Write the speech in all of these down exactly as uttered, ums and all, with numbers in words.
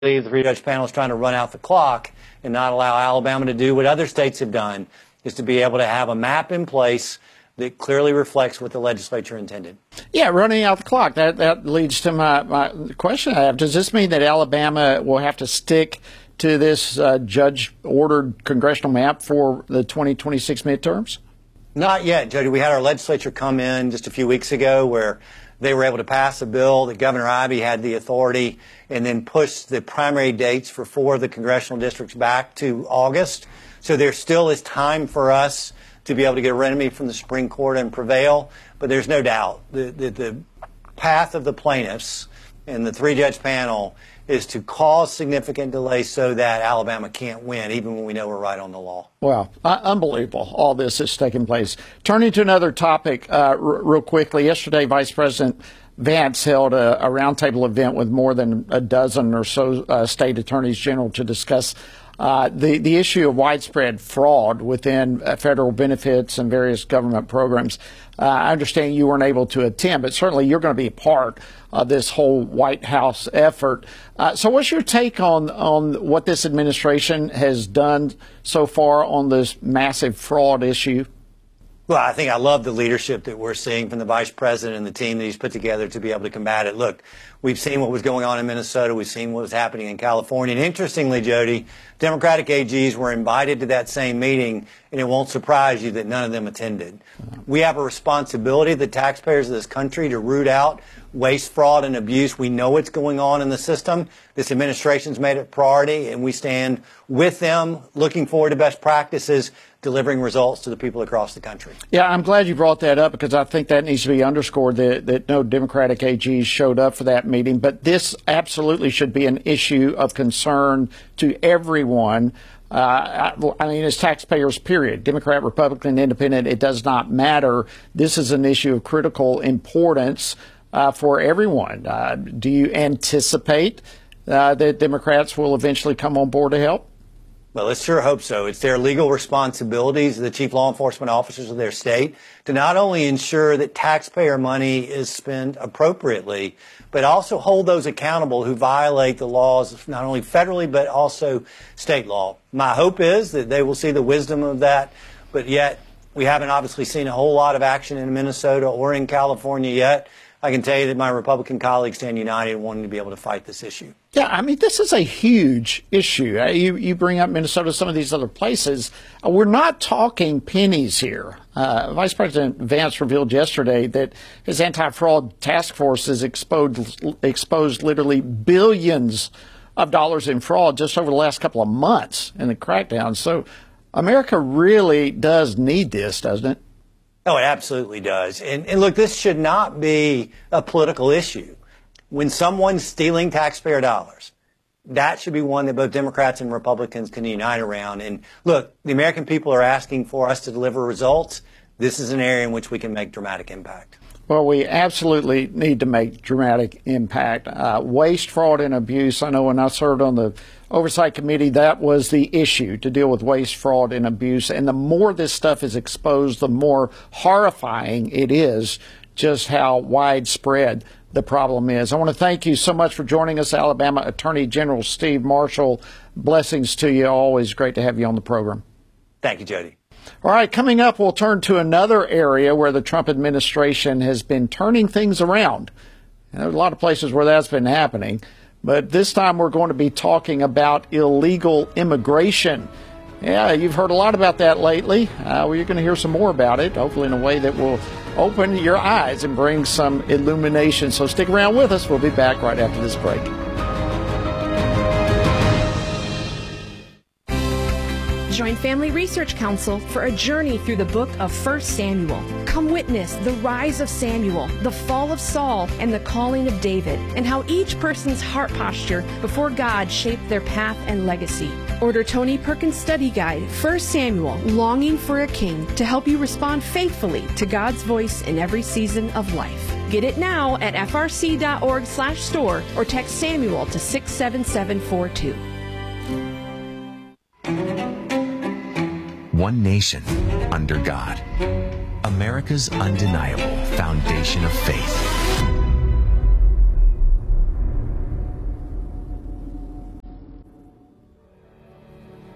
The three-judge panel is trying to run out the clock and not allow Alabama to do what other states have done, is to be able to have a map in place that clearly reflects what the legislature intended. Yeah, running out the clock. That that leads to my, my question I have. Does this mean that Alabama will have to stick to this uh, judge-ordered congressional map for the twenty twenty-six midterms? Not yet, Jody. We had our legislature come in just a few weeks ago where they were able to pass a bill that Governor Ivey had the authority and then push the primary dates for four of the congressional districts back to August. So there still is time for us to be able to get a remedy from the Supreme Court and prevail. But there's no doubt that the, the path of the plaintiffs and the three-judge panel is to cause significant delay so that Alabama can't win, even when we know we're right on the law. Well, uh, unbelievable. All this is taking place. Turning to another topic uh, r- real quickly. Yesterday, Vice President Vance held a, a roundtable event with more than a dozen or so uh, state attorneys general to discuss uh, the, the issue of widespread fraud within uh, federal benefits and various government programs. Uh, I understand you weren't able to attend, but certainly you're going to be a part of this whole White House effort. Uh, so what's your take on, on what this administration has done so far on this massive fraud issue? Well, I think I love the leadership that we're seeing from the vice president and the team that he's put together to be able to combat it. Look, we've seen what was going on in Minnesota. We've seen what was happening in California. And interestingly, Jody, Democratic A Gs were invited to that same meeting, and it won't surprise you that none of them attended. We have a responsibility, the taxpayers of this country, to root out waste, fraud, and abuse. We know what's going on in the system. This administration's made it a priority, and we stand with them, looking forward to best practices, delivering results to the people across the country. Yeah, I'm glad you brought that up because I think that needs to be underscored that, that no Democratic A Gs showed up for that meeting. But this absolutely should be an issue of concern to everyone. Uh, I, I mean, as taxpayers, period. Democrat, Republican, Independent, it does not matter. This is an issue of critical importance uh, for everyone. Uh, do you anticipate uh, that Democrats will eventually come on board to help? Well, let's sure hope so. It's their legal responsibilities, the chief law enforcement officers of their state, to not only ensure that taxpayer money is spent appropriately, but also hold those accountable who violate the laws, not only federally, but also state law. My hope is that they will see the wisdom of that, but yet we haven't obviously seen a whole lot of action in Minnesota or in California yet. I can tell you that my Republican colleagues stand united in wanting to be able to fight this issue. Yeah, I mean, this is a huge issue. Uh, you, you bring up Minnesota, some of these other places. Uh, we're not talking pennies here. Uh, Vice President Vance revealed yesterday that his anti-fraud task force has exposed, exposed literally billions of dollars in fraud just over the last couple of months in the crackdown. So America really does need this, doesn't it? Oh, it absolutely does. And, and look, this should not be a political issue. When someone's stealing taxpayer dollars, that should be one that both Democrats and Republicans can unite around. And look, the American people are asking for us to deliver results. This is an area in which we can make dramatic impact. Well, we absolutely need to make dramatic impact. Uh, waste, fraud, and abuse. I know when I served on the Oversight Committee, that was the issue, to deal with waste, fraud, and abuse. And the more this stuff is exposed, the more horrifying it is just how widespread the problem is. I want to thank you so much for joining us, Alabama Attorney General Steve Marshall. Blessings to you. Always great to have you on the program. Thank you, Jody. All right, coming up, we'll turn to another area where the Trump administration has been turning things around. And there's a lot of places where that's been happening. But this time we're going to be talking about illegal immigration. Yeah, you've heard a lot about that lately. Uh, well, you're going to hear some more about it, hopefully in a way that will open your eyes and bring some illumination. So stick around with us. We'll be back right after this break. Join Family Research Council for a journey through the book of First Samuel. Come witness the rise of Samuel, the fall of Saul, and the calling of David, and how each person's heart posture before God shaped their path and legacy. Order Tony Perkins' study guide, First Samuel, Longing for a King, to help you respond faithfully to God's voice in every season of life. Get it now at f r c dot org slash store or text Samuel to six seven seven four two. One nation under God. America's undeniable foundation of faith.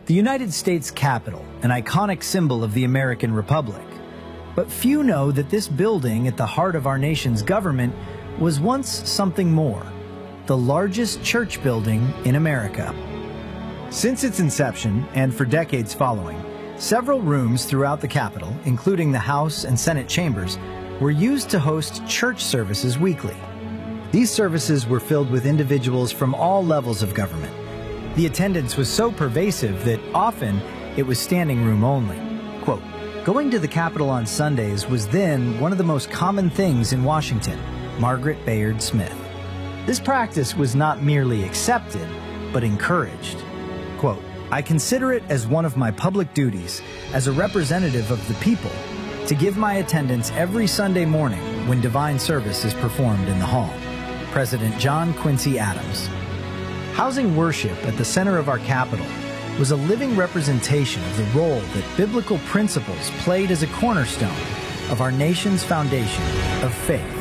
The United States Capitol, an iconic symbol of the American Republic. But few know that this building at the heart of our nation's government was once something more, the largest church building in America. Since its inception, and for decades following, several rooms throughout the Capitol, including the House and Senate chambers, were used to host church services weekly. These services were filled with individuals from all levels of government. The attendance was so pervasive that often it was standing room only. Quote, "Going to the Capitol on Sundays was then one of the most common things in Washington," Margaret Bayard Smith. This practice was not merely accepted, but encouraged. Quote, "I consider it as one of my public duties as a representative of the people to give my attendance every Sunday morning when divine service is performed in the hall." President John Quincy Adams. Housing worship at the center of our Capitol was a living representation of the role that biblical principles played as a cornerstone of our nation's foundation of faith.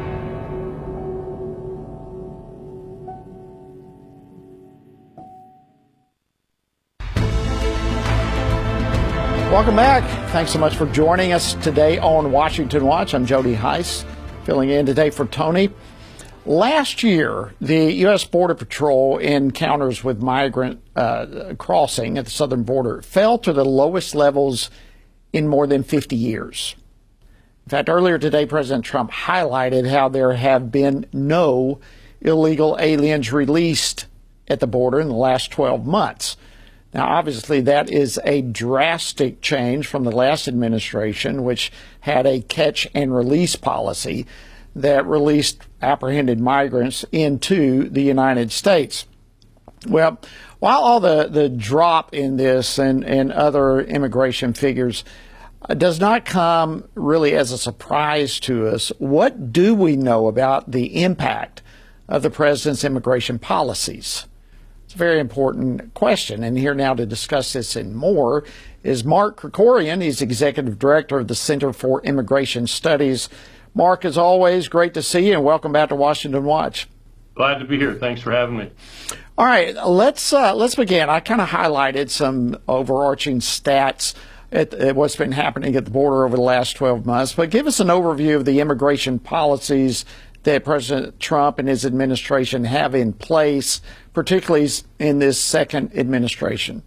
Welcome back. Thanks so much for joining us today on Washington Watch. I'm Jody Heiss, filling in today for Tony. Last year, the U S Border Patrol encounters with migrant uh, crossing at the southern border fell to the lowest levels in more than fifty years. In fact, earlier today, President Trump highlighted how there have been no illegal aliens released at the border in the last twelve months. Now, obviously, that is a drastic change from the last administration, which had a catch and release policy that released apprehended migrants into the United States. Well, while all the, the drop in this and, and other immigration figures does not come really as a surprise to us, what do we know about the impact of the president's immigration policies? It's a very important question, and here now to discuss this and more is Mark Krikorian. He's Executive Director of the Center for Immigration Studies. Mark, as always, great to see you, and welcome back to Washington Watch. Glad to be here. Thanks for having me. All right, let's uh, let's begin. I kind of highlighted some overarching stats at, at what's been happening at the border over the last twelve months, but give us an overview of the immigration policies that President Trump and his administration have in place, particularly in this second administration.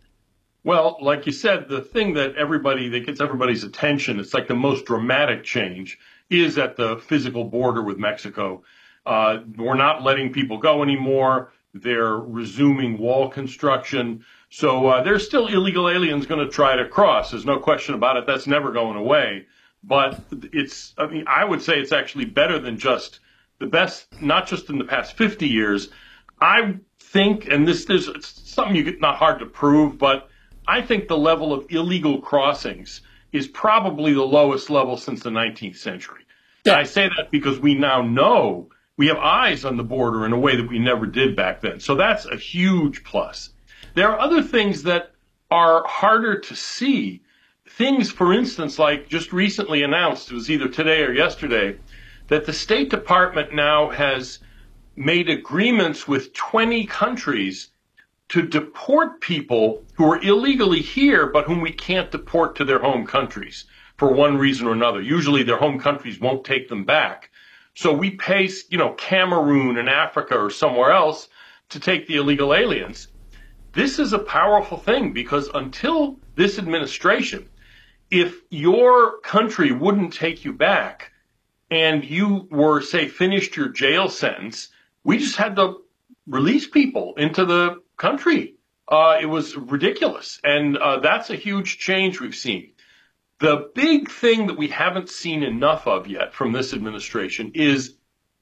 Well, like you said, the thing that everybody that gets everybody's attention, it's like the most dramatic change, is at the physical border with Mexico. Uh, we're not letting people go anymore. They're resuming wall construction. So uh, there's still illegal aliens going to try to cross. There's no question about it. That's never going away. But it's, I mean, I would say it's actually better than just the best, not just in the past fifty years. I think, and this is something you get not hard to prove, but I think the level of illegal crossings is probably the lowest level since the nineteenth century. Yeah. And I say that because we now know we have eyes on the border in a way that we never did back then. So that's a huge plus. There are other things that are harder to see. Things, for instance, like just recently announced, it was either today or yesterday, that the State Department now has made agreements with twenty countries to deport people who are illegally here, but whom we can't deport to their home countries for one reason or another. Usually their home countries won't take them back. So we pay, you know, Cameroon and Africa or somewhere else to take the illegal aliens. This is a powerful thing because until this administration, if your country wouldn't take you back and you were, say, finished your jail sentence, we just had to release people into the country. Uh, it was ridiculous. And uh, that's a huge change we've seen. The big thing that we haven't seen enough of yet from this administration is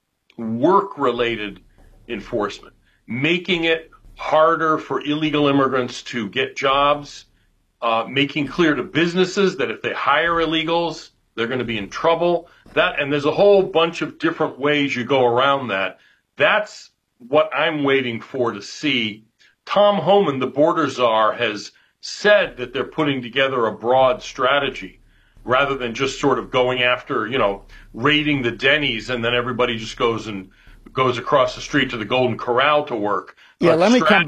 work-related enforcement, making it harder for illegal immigrants to get jobs, uh, making clear to businesses that if they hire illegals, they're going to be in trouble. That, and there's a whole bunch of different ways you go around that. That's what I'm waiting for to see. Tom Homan, the border czar, has said that they're putting together a broad strategy rather than just sort of going after, you know, raiding the Denny's and then everybody just goes and goes across the street to the Golden Corral to work. Yeah, uh, let me come